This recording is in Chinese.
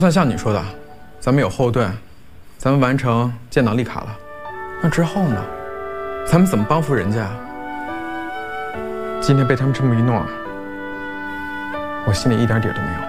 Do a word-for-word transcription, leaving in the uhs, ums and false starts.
算像你说的，咱们有后盾，咱们完成建档立卡了。那之后呢？咱们怎么帮扶人家？今天被他们这么一弄，我心里一点底都没有。